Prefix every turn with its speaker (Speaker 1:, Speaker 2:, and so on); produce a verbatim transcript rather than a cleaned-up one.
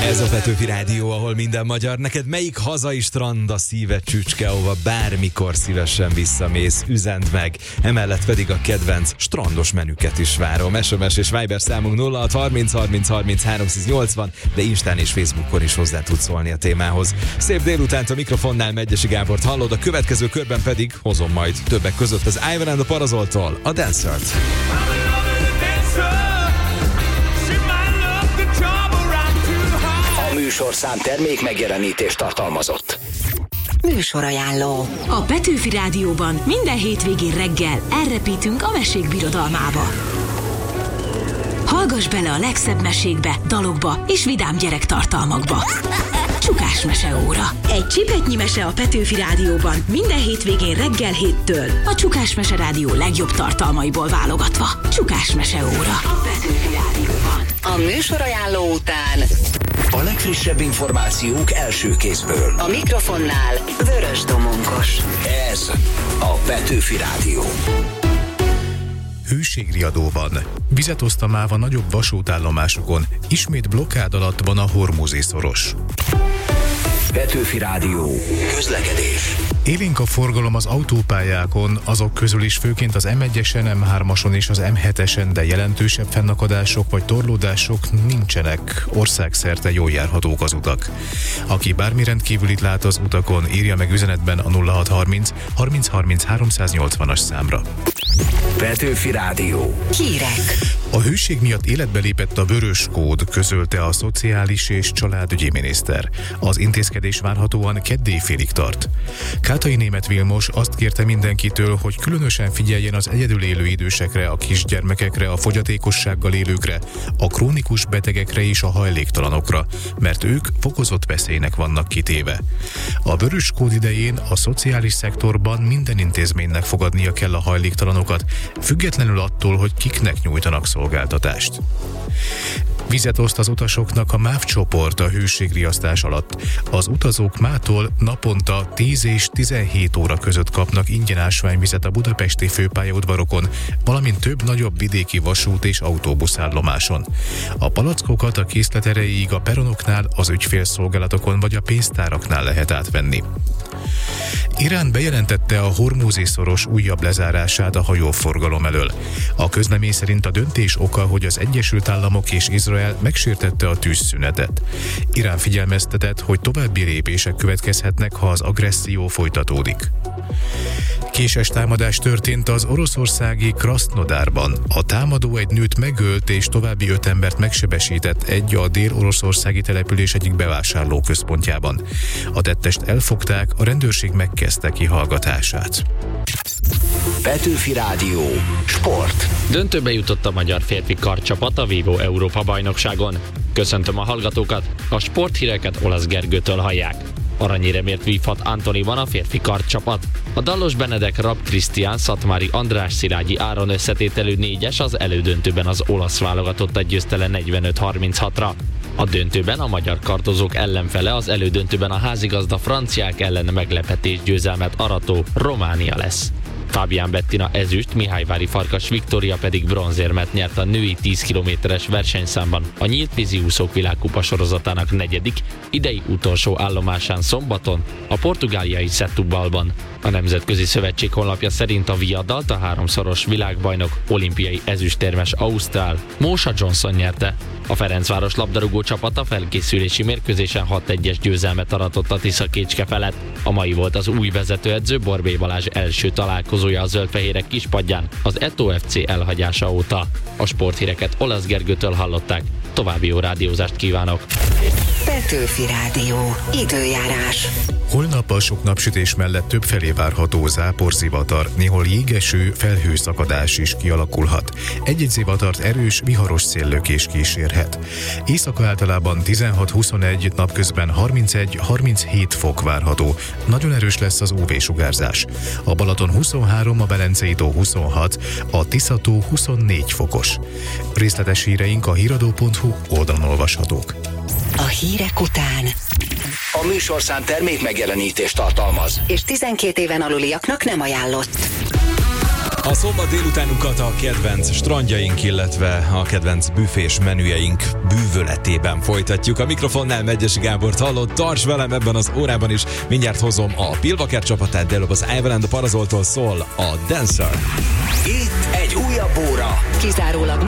Speaker 1: Ez a Petőfi Rádió, ahol minden magyar. Neked melyik hazai strand a szíved csücske, ahova bármikor szívesen visszamész, üzend meg. Emellett pedig a kedvenc strandos menüket is várom. es em es és Viber számunk nulla hat harminc harminc harminc háromszáznyolcvan, de Instán és Facebookon is hozzá tudsz szólni a témához. Szép délutánt, a mikrofonnál Megyesi Gábort hallod, a következő körben pedig hozom majd többek között az Ivan and the Parazoltól a Dancert.
Speaker 2: A műsorszám termék megjelenítést tartalmazott.
Speaker 3: Műsorajánló. A Petőfi Rádióban minden hétvégén reggel elrepítünk a mesék birodalmába. Hallgass bele a legszebb mesékbe, dalokba és vidám gyerektartalmakba. Csukás meseóra. Egy csipetnyi mese a Petőfi Rádióban minden hétvégén reggel héttől. A Csukás Mese Rádió legjobb tartalmaiból válogatva. Csukás meseóra. A Petőfi Rádióban.
Speaker 2: A műsorajánló után a legfrissebb információk első kézből. A mikrofonnál Vörös Domonkos. Ez a Petőfi Rádió.
Speaker 4: Hőségriadóban. Vizet osztamálva nagyobb vasútállomásokon ismét blokkád alatt van a Hormuzi szoros.
Speaker 2: Petőfi Rádió. Közlekedés.
Speaker 4: Élénk a forgalom az autópályákon, azok közül is főként az em egyesen, em hármason és az em hetesen, de jelentősebb fennakadások vagy torlódások nincsenek, országszerte jól járhatók az utak. Aki bármi rendkívülit lát az utakon, írja meg üzenetben a nulla hat harminc harminc harminc háromszáznyolcvanas számra.
Speaker 2: Petőfi Rádió. Hírek.
Speaker 4: A hőség miatt életbe lépett a vörös kód, közölte a Szociális és Családügyi Miniszter. Az intézkedés várhatóan keddéjfélig tart. Kátai Németh Vilmos azt kérte mindenkitől, hogy különösen figyeljen az egyedül élő idősekre, a kisgyermekekre, a fogyatékossággal élőkre, a krónikus betegekre és a hajléktalanokra, mert ők fokozott veszélynek vannak kitéve. A vörös kód idején a szociális szektorban minden intézménynek fogadnia kell a hajléktalanokat, függetlenül attól, hogy kiknek nyújtanak szolgáltatást. Vizet oszt az utasoknak a MÁV csoport a hőségriasztás alatt. Az utazók mától naponta tíz és tizenhét óra között kapnak ingyen ásványvizet a budapesti főpályaudvarokon, valamint több nagyobb vidéki vasút és autóbuszállomáson. A palackokat a készlet erejéig a peronoknál, az ügyfélszolgálatokon vagy a pénztáraknál lehet átvenni. Irán bejelentette a Hormuzi szoros újabb lezárását a hajóforgalom elől. A közlemény szerint a döntés oka, hogy az Egyesült Államok és Izrael megsértette a tűzszünetet. Irán figyelmeztetett, hogy további lépések következhetnek, ha az agresszió folytatódik. Késes támadás történt az oroszországi Krasznodárban. A támadó egy nőt megölt és további öt embert megsebesített egy a dél-oroszországi település egyik bevásárlóközpontjában. A tettest elfogták, a rendőrség megkezdte kihallgatását.
Speaker 2: Petőfi Rádió. Sport.
Speaker 5: Döntőbe jutott a magyar férfi karcsapat a Vívó Európa-bajnokságon. Köszöntöm a hallgatókat, a sporthíreket Olasz Gergőtől hallják. Aranyéremért vívhat Antoniban a férfi kartcsapat. A Dallos Benedek, Rapp Krisztián, Szatmári András, Szilágyi Áron összetételű négyes az elődöntőben az olasz válogatottat győzte le negyvenöt harminchatra. A döntőben a magyar kardozók ellenfele az elődöntőben a házigazda franciák ellen meglepetés győzelmet arató Románia lesz. Fabián Bettina ezüst, Mihályvári Farkas Viktória pedig bronzérmet nyert a női tíz kilométeres versenyszámban a nyílt víziúszók világkupa sorozatának negyedik, idei utolsó állomásán szombaton, a portugáliai Setúbalban. A Nemzetközi Szövetség honlapja szerint a viadalt a háromszoros világbajnok, olimpiai ezüstérmes ausztrál Mósa Johnson nyerte. A Ferencváros labdarúgó csapata felkészülési mérkőzésen hat egyes győzelmet aratott a Tisza-Kécske felett. A mai volt az új vezetőedző Borbély Balázs első találkozója a zöldfehérek kispadján az Eto ef cé elhagyása óta. A sporthíreket Olasz Gergőtől hallották. További jó rádiózást kívánok!
Speaker 3: Petőfi Rádió. Időjárás.
Speaker 4: Holnap a sok napsütés mellett többfelé várható záporzivatar, néhol jégeső, felhőszakadás is kialakulhat. Egy-egy zivatart erős, viharos széllökés kísérhet. Éjszaka általában tizenhat-huszonegy, napközben harmincegy-harminchét fok várható. Nagyon erős lesz az ú vé-sugárzás. A Balaton huszonhárom, a Velencei tó huszonhat, a Tisza-tó huszonnégy fokos. Részletes híreink a híradó pont hu oldalon olvashatók.
Speaker 3: A hírek után
Speaker 2: A műsorszám termék megjelenítést tartalmaz,
Speaker 3: és tizenkét éven aluliaknak nem ajánlott.
Speaker 1: A szombat délutánunkat a kedvenc strandjaink, illetve a kedvenc büfés menüjeink bűvöletében folytatjuk. A mikrofonnál Megyesi Gábort hallott, tarts velem ebben az órában is. Mindjárt hozom a Pilvaker csapatát, de előbb az Ivan and the Parazoltól szól a Dancer.
Speaker 2: Itt egy újabb óra.
Speaker 3: Kizárólag